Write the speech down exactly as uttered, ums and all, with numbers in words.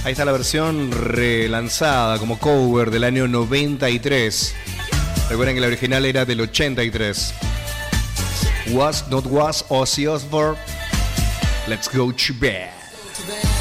Ahí está la versión relanzada como cover del año noventa y tres. Recuerden que la original era del ochenta y tres. Was Not Was, Ozzy Osbourne. Let's go to bed.